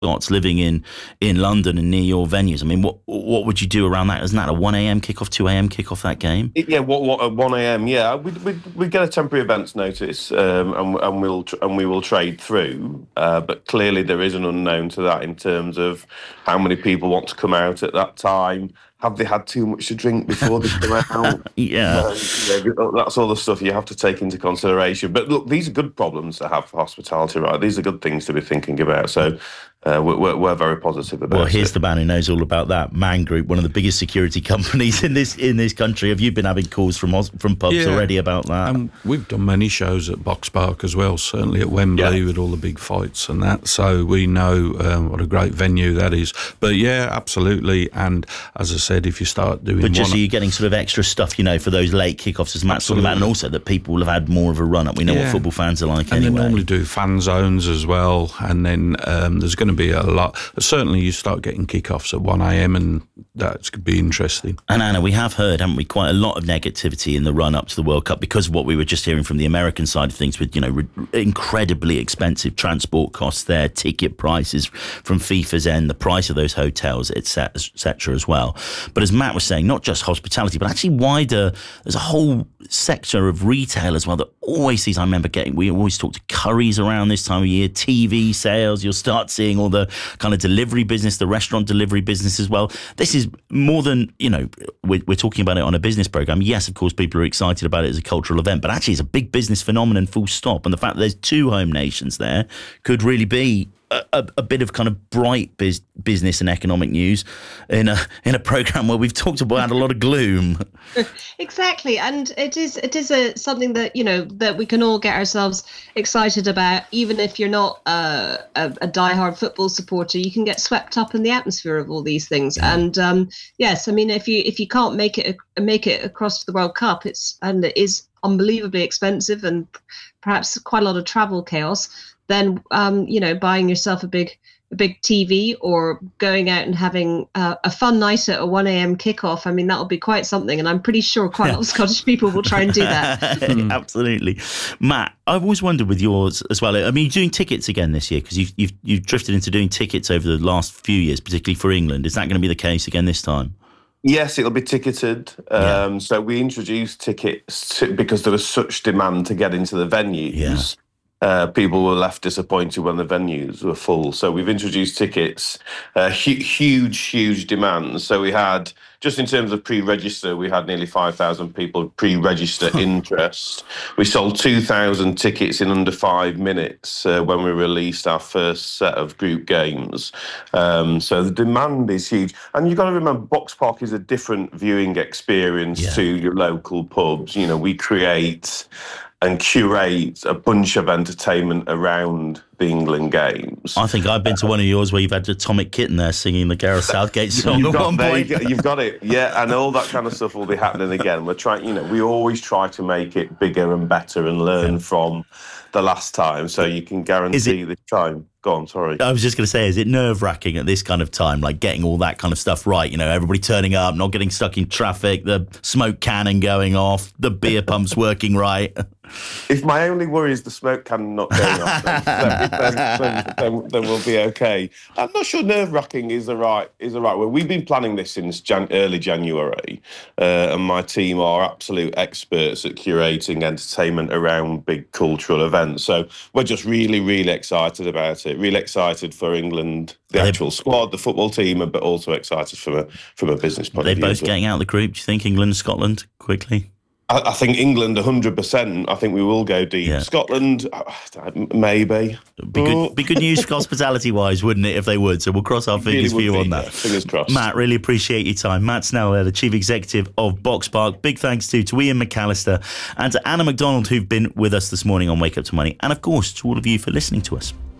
Scots living in London and near your venues. I mean, what would you do around that? Isn't that a 1 a.m. kickoff, 2 a.m. kickoff, that game? Yeah, what at 1 a.m. Yeah, we get a temporary events notice, and we will trade through. But clearly there is an unknown to that in terms of how many people want to come out at that time. Have they had too much to drink before they come out? Yeah. That's all the stuff you have to take into consideration. But look, these are good problems to have for hospitality, right? These are good things to be thinking about. So we're very positive about it. Well, here's the man who knows all about that. Man Group, one of the biggest security companies in this country. Have you been having calls from pubs already about that? We've done many shows at Box Park as well, certainly at Wembley with all the big fights and that. So we know what a great venue that is. But yeah, absolutely. And as I said, if you start doing... But just so you're getting sort of extra stuff, for those late kickoffs, as Matt's talking about, and also that people will have had more of a run-up. We know what football fans are like anyway. And they normally do fan zones as well, and then there's going to be a lot... Certainly you start getting kickoffs at 1am, and that's going to be interesting. And Anna, we have heard, haven't we, quite a lot of negativity in the run-up to the World Cup because of what we were just hearing from the American side of things with, incredibly expensive transport costs there, ticket prices from FIFA's end, the price of those hotels, etc. as well. But as Matt was saying, not just hospitality, but actually wider, there's a whole sector of retail as well that always sees, we always talk to Currys around this time of year, TV sales, you'll start seeing all the kind of delivery business, the restaurant delivery business as well. This is more than, we're talking about it on a business program. Yes, of course, people are excited about it as a cultural event, but actually it's a big business phenomenon, full stop. And the fact that there's two home nations there could really be a bit of kind of bright business and economic news in a program where we've talked about a lot of gloom. Exactly, and it is something that that we can all get ourselves excited about. Even if you're not a diehard football supporter, you can get swept up in the atmosphere of all these things. Yeah. And yes, I mean, if you can't make it across to the World Cup, it is unbelievably expensive and perhaps quite a lot of travel chaos. Then buying yourself a big TV or going out and having a fun night at a 1 a.m. kickoff. I mean, that'll be quite something, and I'm pretty sure quite a lot of Scottish people will try and do that. Absolutely. Matt, I've always wondered with yours as well. I mean, you're doing tickets again this year because you've drifted into doing tickets over the last few years, particularly for England. Is that going to be the case again this time? Yes, it'll be ticketed. So we introduced tickets because there was such demand to get into the venues. Yeah. People were left disappointed when the venues were full. So we've introduced tickets, huge demand. So we had, just in terms of pre-register, we had nearly 5,000 people pre-register interest. We sold 2,000 tickets in under 5 minutes when we released our first set of group games. So the demand is huge. And you've got to remember, Box Park is a different viewing experience to your local pubs. We create and curate a bunch of entertainment around the England games. I think I've been to one of yours where you've had Atomic Kitten there singing the Gareth Southgate song at one point. You've got it, yeah, and all that kind of stuff will be happening again. We're trying, we always try to make it bigger and better and learn from the last time, so you can guarantee this time. Go on, sorry. I was just going to say, is it nerve-wracking at this kind of time, like getting all that kind of stuff right? Everybody turning up, not getting stuck in traffic, the smoke cannon going off, the beer pumps working right. If my only worry is the smoke cannon not going off, then we'll be okay. I'm not sure nerve-wracking is the right word. We've been planning this since early January, and my team are absolute experts at curating entertainment around big cultural events. So we're just really, really excited about it. Really excited for England, the actual squad, the football team, but also excited from a business point of view. They're both getting out of the group. Do you think England and Scotland quickly? I think England 100%. I think we will go deep. Yeah. Scotland, maybe. Be good news hospitality-wise, wouldn't it, if they would? So we'll cross our fingers for you on that. Fingers crossed. Matt, really appreciate your time. Matt Snell, the Chief Executive of Box Park. Big thanks to Ian McAllister and to Anna MacDonald, who've been with us this morning on Wake Up to Money. And, of course, to all of you for listening to us.